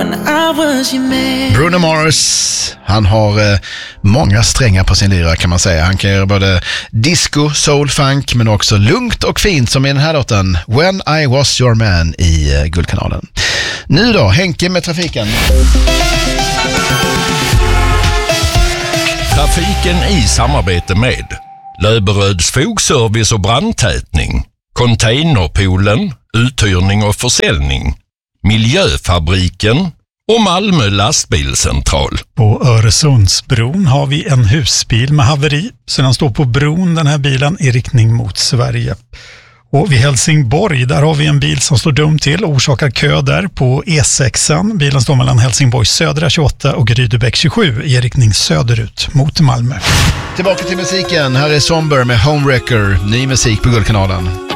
when I was your man. Bruno Mars, han har många strängar på sin lyra kan man säga. Han kan göra både disco, soul, funk men också lugnt och fint som i den här låten When I Was Your Man i Guldkanalen. Nu då, Henke med trafiken. Trafiken i samarbete med Löberöds fogservice och brandtätning, Containerpoolen, uthyrning och försäljning, Miljöfabriken och Malmö lastbilscentral. På Öresundsbron har vi en husbil med haveri, så den står på bron den här bilen i riktning mot Sverige. Och vid Helsingborg, där har vi en bil som står dumt till och orsakar kö där på E6. Bilen står mellan Helsingborgs södra 28 och Rydebäck 27 i riktning söderut mot Malmö. Tillbaka till musiken. Här är Somber med Homewrecker. Ny musik på Guldkanalen.